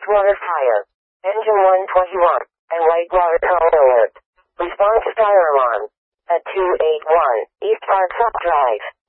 water fire. Engine 121, and white water tow alert. Response fire alarm. At 281 East Park Drive.